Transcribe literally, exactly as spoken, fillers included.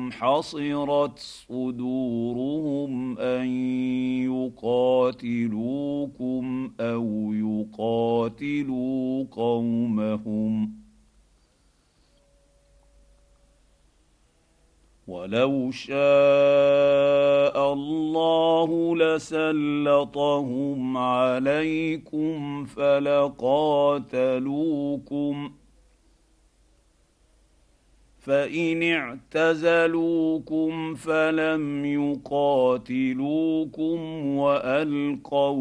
انهم حصرت صدورهم ان يقاتلوكم او يقاتلوا قومهم ولو شاء الله لسلطهم عليكم فلقاتلوكم فان اعتزلوكم فلم يقاتلوكم والقوا